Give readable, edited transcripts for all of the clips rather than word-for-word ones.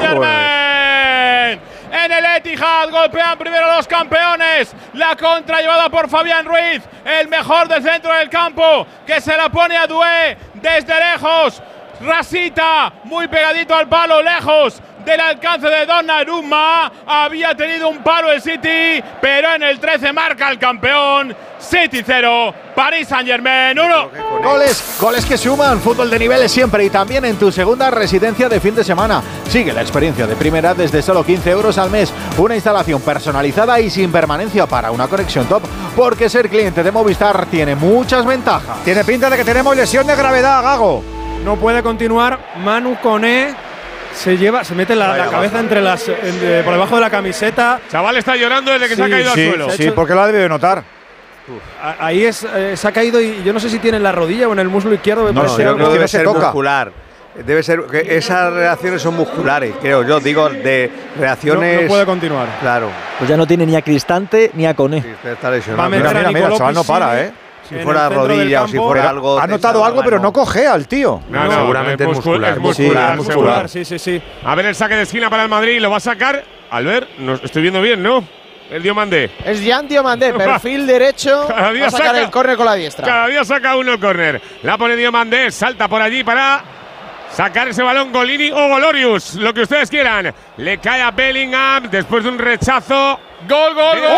Saint-Germain. En el Etihad golpean primero los campeones. La contra llevada por Fabián Ruiz, el mejor del centro del campo, que se la pone a Doué desde lejos. Rasita, muy pegadito al palo, lejos del alcance de Donnarumma. Había tenido un palo el City, pero en el 13 marca el campeón. City 0, Paris Saint-Germain 1. Goles que suman, fútbol de niveles siempre y también en tu segunda residencia de fin de semana. Sigue la experiencia de primera desde solo 15 euros al mes. Una instalación personalizada y sin permanencia para una conexión top, porque ser cliente de Movistar tiene muchas ventajas. Tiene pinta de que tenemos lesión de gravedad, Gago. No puede continuar. Manu Koné se mete la cabeza entre por debajo de la camiseta. Chaval está llorando desde que se ha caído al suelo. Sí, porque lo ha debido notar. Ahí se ha caído y yo no sé si tiene en la rodilla o en el muslo izquierdo. No, yo creo que debe ser toca. muscular. Debe ser que esas reacciones son musculares, creo yo. Digo, de reacciones. No puede continuar. Claro. Pues ya no tiene ni a Cristante ni a Koné. Sí, está lesionado. Mira, el chaval no para, Si fuera rodilla o si fuera algo. Ha notado algo, pero no cojea el tío. No, seguramente es muscular. muscular. Sí. A ver el saque de esquina para el Madrid. Lo va a sacar. Albert, estoy viendo bien, ¿no? El Diomandé. Es Jan Diomandé, perfil derecho. Cada día va a sacar saca el córner con la diestra. Cada día saca uno el córner. La pone Diomandé, salta por allí para sacar ese balón. Golini o Golorius, lo que ustedes quieran. Le cae a Bellingham después de un rechazo. Gol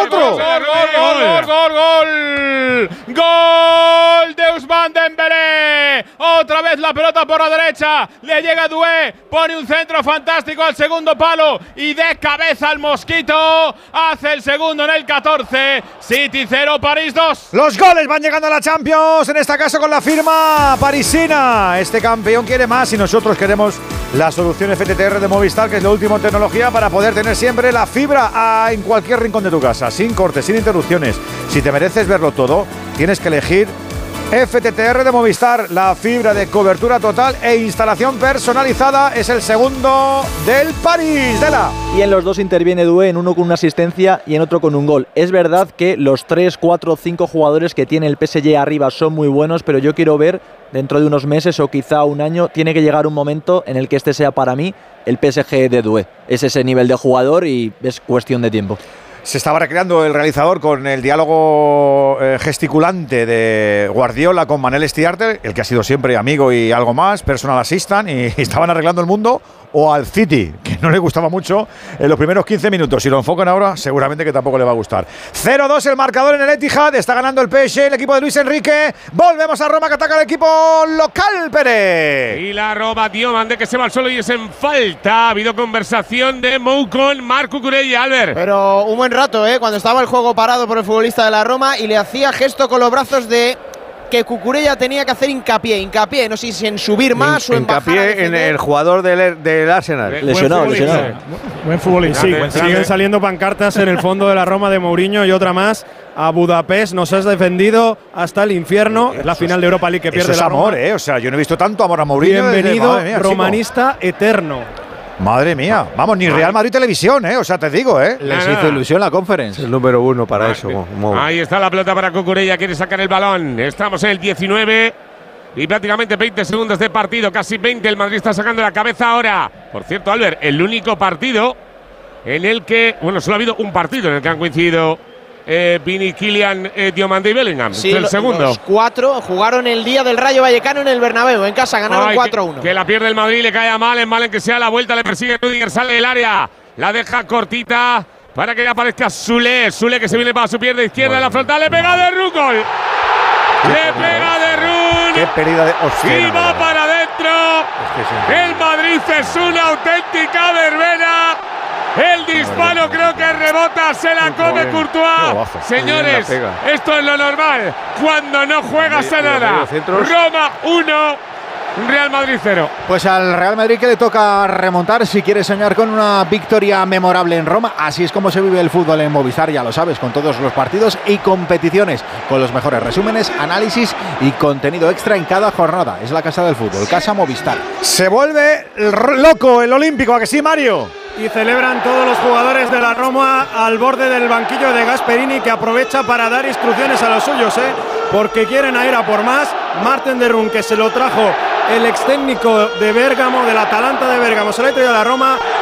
de Ousmane Dembélé. Otra vez la pelota por la derecha. Le llega Doué. Pone un centro fantástico al segundo palo. Y de cabeza al Mosquito. Hace el segundo en el 14. City 0, París 2. Los goles van llegando a la Champions. En este caso con la firma parisina. Este campeón quiere más y nosotros queremos la solución FTTR de Movistar, que es lo último en tecnología para poder tener siempre la fibra en cualquier rincón de tu casa, sin cortes, sin interrupciones. Si te mereces verlo todo, tienes que elegir FTTR de Movistar, la fibra de cobertura total e instalación personalizada. Es el segundo del París. Y en los dos interviene Doué, en uno con una asistencia y en otro con un gol. Es verdad que los 3, 4, 5 jugadores que tiene el PSG arriba son muy buenos, pero yo quiero ver dentro de unos meses o quizá un año, tiene que llegar un momento en el que este sea para mí el PSG de Doué. Es ese nivel de jugador y es cuestión de tiempo. Se estaba recreando el realizador con el diálogo gesticulante de Guardiola con Manel Estiarte, el que ha sido siempre amigo y algo más, personal assistant, y estaban arreglando el mundo, o al City, que no le gustaba mucho en los primeros 15 minutos. Si lo enfocan ahora, seguramente que tampoco le va a gustar. 0-2 el marcador en el Etihad, está ganando el PSG, el equipo de Luis Enrique. Volvemos a Roma, que ataca el equipo local, Pérez. Y la roba Diomandé, que se va al suelo y es en falta. Ha habido conversación de Mou con Marc Cucurella, Albert. Pero un buen rato, cuando estaba el juego parado por el futbolista de la Roma y le hacía gesto con los brazos de que Cucurella tenía que hacer hincapié, no sé si en subir más o en bajar. Hincapié en el jugador del Arsenal. Lesionado. Buen futbolista. Siguen saliendo pancartas en el fondo de la Roma de Mourinho y otra más. A Budapest nos has defendido hasta el infierno. La final de Europa League que pierde la Roma. Amor, o sea, yo no he visto tanto amor a Mourinho. Bienvenido, romanista eterno. Madre mía, vamos, ni Real Madrid Televisión, o sea, te digo, Les hizo ilusión la Conference. El número 1 para eso. Ahí está la pelota para Cucurella, quiere sacar el balón. Estamos en el 19 y prácticamente 20 segundos de partido, casi 20. El Madrid está sacando la cabeza ahora. Por cierto, Albert, el único partido en el que, solo ha habido un partido en el que han coincidido Vini, Kylian, Diomandé y Bellingham. Sí, el segundo. Los 4 jugaron el día del Rayo Vallecano en el Bernabéu. En casa ganaron 4-1. Que la pierde el Madrid, le cae a Malen que sea la vuelta, le persigue Rüdiger, sale del área. La deja cortita para que ya aparezca Sule que se viene para su pierna izquierda, la frontal, le pega de Run, gol. Le pega de Run. Qué pérdida de hostia. Y va para adentro. El Madrid es una auténtica verbena. El disparo creo que rebota, se la come Courtois. Señores, esto es lo normal cuando no juegas a nada. Roma 1, Real Madrid 0. Pues al Real Madrid que le toca remontar si quiere soñar con una victoria memorable en Roma. Así es como se vive el fútbol en Movistar, ya lo sabes, con todos los partidos y competiciones, con los mejores resúmenes, análisis y contenido extra en cada jornada. Es la casa del fútbol, Casa Movistar. Se vuelve loco el Olímpico, ¿a que sí, Mario? Y celebran todos los jugadores de la Roma al borde del banquillo de Gasperini, que aprovecha para dar instrucciones a los suyos, porque quieren ir a por más. Marten de Run, que se lo trajo el ex técnico de Bérgamo, del Atalanta de Bérgamo, se lo ha traído a la Roma